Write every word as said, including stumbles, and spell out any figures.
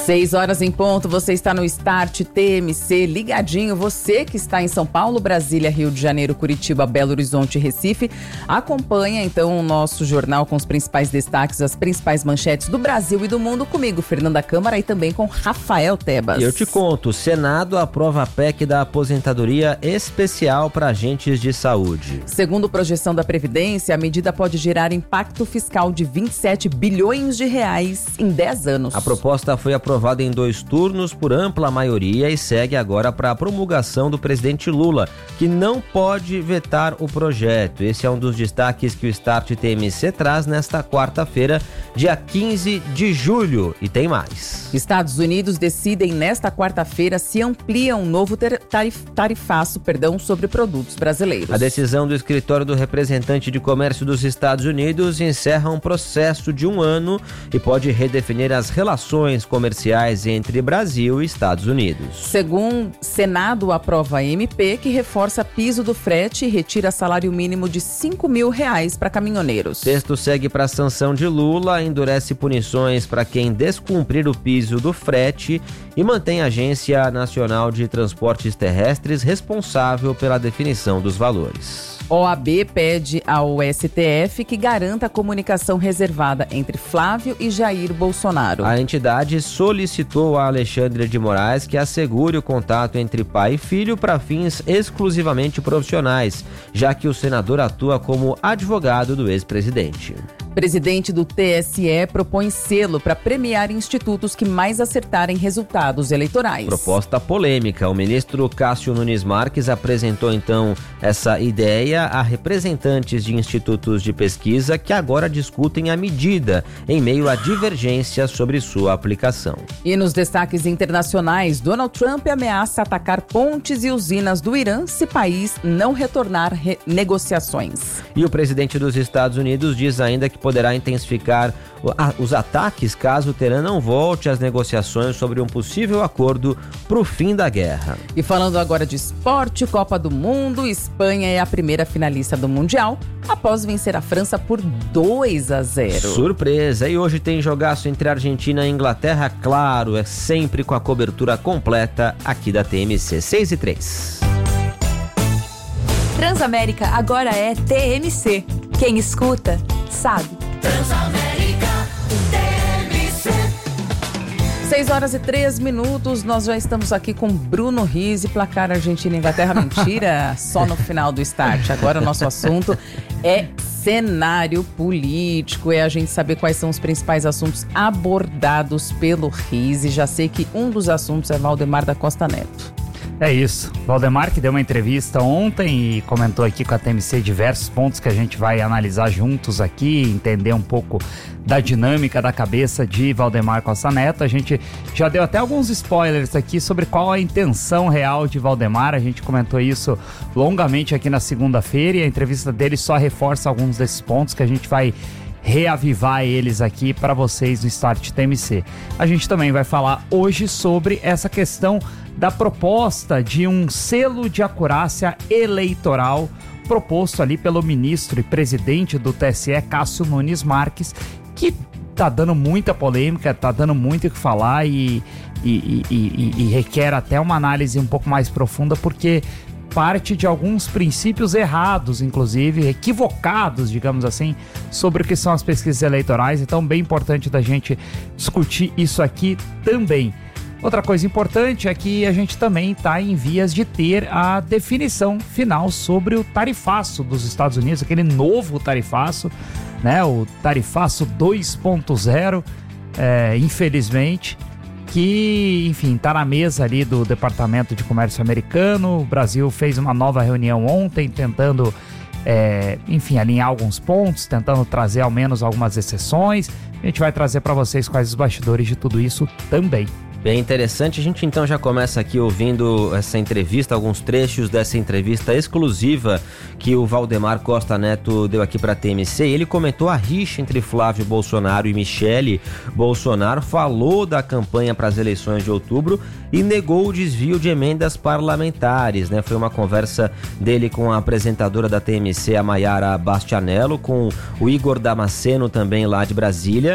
Seis horas em ponto, você está no Start T M C, ligadinho. Você que está em São Paulo, Brasília, Rio de Janeiro, Curitiba, Belo Horizonte e Recife, acompanha então o nosso jornal com os principais destaques, as principais manchetes do Brasil e do mundo, comigo, Fernanda Câmara, e também com Rafael Tebas. E eu te conto, o Senado aprova a P E C da aposentadoria especial para agentes de saúde. Segundo projeção da Previdência, a medida pode gerar impacto fiscal de vinte e sete bilhões de reais em dez anos. A proposta foi aprovada aprovada em dois turnos por ampla maioria e segue agora para a promulgação do presidente Lula, que não pode vetar o projeto. Esse é um dos destaques que o Start T M C traz nesta quarta-feira, dia quinze de julho. E tem mais. Estados Unidos decidem nesta quarta-feira se amplia um novo tarif, tarifaço perdão, sobre produtos brasileiros. A decisão do Escritório do Representante de Comércio dos Estados Unidos encerra um processo de um ano e pode redefinir as relações comerciais entre Brasil e Estados Unidos. Segundo Senado aprova a M P que reforça piso do frete e retira salário mínimo de cinco mil reais para caminhoneiros. Texto segue para a sanção de Lula, endurece punições para quem descumprir o piso do frete e mantém a Agência Nacional de Transportes Terrestres responsável pela definição dos valores. O A B pede ao S T F que garanta a comunicação reservada entre Flávio e Jair Bolsonaro. A entidade solicitou a Alexandre de Moraes que assegure o contato entre pai e filho para fins exclusivamente profissionais, já que o senador atua como advogado do ex-presidente. Presidente do T S E propõe selo para premiar institutos que mais acertarem resultados eleitorais. Proposta polêmica. O ministro Cássio Nunes Marques apresentou então essa ideia a representantes de institutos de pesquisa que agora discutem a medida em meio à divergência sobre sua aplicação. E nos destaques internacionais, Donald Trump ameaça atacar pontes e usinas do Irã se o país não retornar re- negociações. E o presidente dos Estados Unidos diz ainda que poderá intensificar os ataques caso o Teherã não volte às negociações sobre um possível acordo para o fim da guerra. E falando agora de esporte, Copa do Mundo, Espanha é a primeira finalista do Mundial após vencer a França por dois a zero. Surpresa! E hoje tem jogaço entre Argentina e Inglaterra, claro, é sempre com a cobertura completa aqui da T M C. seis e três. Transamérica agora é T M C. Quem escuta, sabe. Transamérica, T M C. seis horas e três minutos, nós já estamos aqui com Bruno Rizzi, placar Argentina e Inglaterra. Mentira, só no final do Start. Agora o nosso assunto é cenário político, é a gente saber quais são os principais assuntos abordados pelo Rizzi. Já sei que um dos assuntos é Valdemar da Costa Neto. É isso, Valdemar, que deu uma entrevista ontem e comentou aqui com a T M C diversos pontos que a gente vai analisar juntos aqui, entender um pouco da dinâmica da cabeça de Valdemar Costa Neto. A gente já deu até alguns spoilers aqui sobre qual a intenção real de Valdemar, a gente comentou isso longamente aqui na segunda-feira e a entrevista dele só reforça alguns desses pontos que a gente vai reavivar eles aqui para vocês no Start T M C. A gente também vai falar hoje sobre essa questão da proposta de um selo de acurácia eleitoral proposto ali pelo ministro e presidente do T S E, Cássio Nunes Marques, que tá dando muita polêmica, tá dando muito o que falar e, e, e, e, e requer até uma análise um pouco mais profunda, porque parte de alguns princípios errados, inclusive equivocados, digamos assim, sobre o que são as pesquisas eleitorais. Então, bem importante da gente discutir isso aqui também. Outra coisa importante é que a gente também está em vias de ter a definição final sobre o tarifaço dos Estados Unidos, aquele novo tarifaço, né, o tarifaço dois ponto zero, é, infelizmente, que, enfim, está na mesa ali do Departamento de Comércio americano. O Brasil fez uma nova reunião ontem, tentando, é, enfim, alinhar alguns pontos, tentando trazer ao menos algumas exceções. A gente vai trazer para vocês quais os bastidores de tudo isso também. Bem interessante, a gente então já começa aqui ouvindo essa entrevista, alguns trechos dessa entrevista exclusiva que o Valdemar Costa Neto deu aqui para a T M C. Ele comentou a rixa entre Flávio Bolsonaro e Michele Bolsonaro, falou da campanha para as eleições de outubro e negou o desvio de emendas parlamentares, né? Foi uma conversa dele com a apresentadora da T M C, a Mayara Bastianello, com o Igor Damasceno também lá de Brasília.